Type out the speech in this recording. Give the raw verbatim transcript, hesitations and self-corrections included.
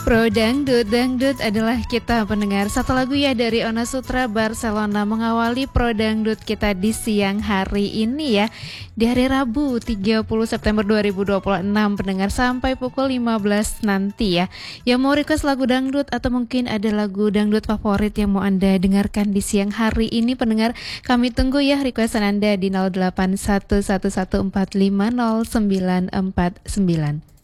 Pro Dangdut, Dangdut adalah kita pendengar. Satu lagu ya dari Ona Sutra Barcelona mengawali Pro Dangdut kita di siang hari ini ya. Di hari Rabu tiga puluh September dua ribu dua puluh enam pendengar sampai pukul lima belas nanti ya. Yang mau request lagu dangdut atau mungkin ada lagu dangdut favorit yang mau Anda dengarkan di siang hari ini pendengar, kami tunggu ya requestan Anda di nol delapan satu satu satu empat lima nol sembilan empat sembilan.